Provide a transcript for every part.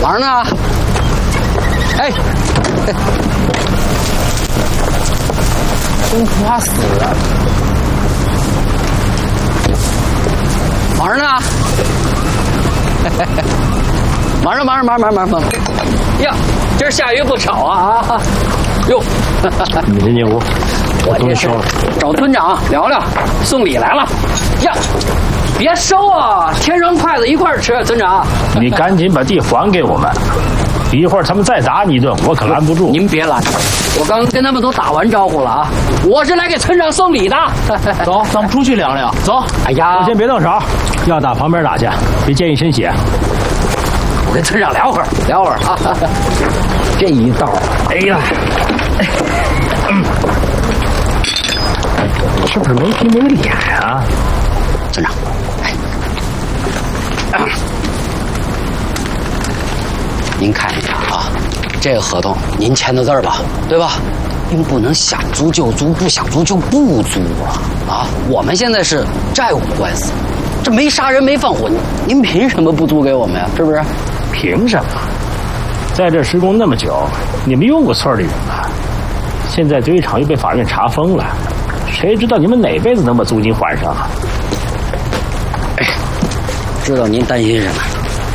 忙呢？哎，真花死了！忙呢？忙！呀，今儿下雨不少啊！哟， 你这nhiệm vụ， 我这是找村长聊聊，送礼来了。呀，别收啊，添上筷子一块儿吃，村长。 你赶紧把地还给我们，一会儿他们再打你一顿，我可拦不住。 您别拦，我刚跟他们都打完招呼了啊，我是来给村长送礼的。 走，咱们出去聊聊。走。 哎呀， 先别动手，要打旁边打去，别溅一身血。 我跟村长聊会儿啊。这一道，哎呀， 是不是没皮没脸啊？ 村长，您看一下啊，这个合同您签的字儿吧，对吧？您不能想租就租，不想租就不租啊！我们现在是债务官司，这没杀人没放火，您凭什么不租给我们呀？是不是？ 凭什么？在这施工那么久，你们用过村里人吗？现在堆场又被法院查封了，谁知道你们哪辈子能把租金还上啊？ 哎，知道您担心什么？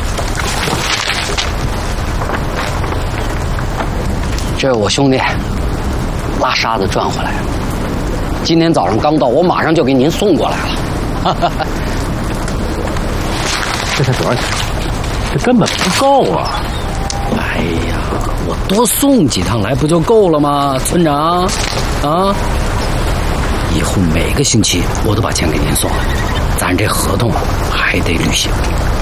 这是我兄弟拉沙子赚回来的，今天早上刚到，我马上就给您送过来了。 这才多少钱？这根本不够啊！ 哎呀，我多送几趟来不就够了吗，村长？啊，以后每个星期我都把钱给您送了，咱这合同还得履行。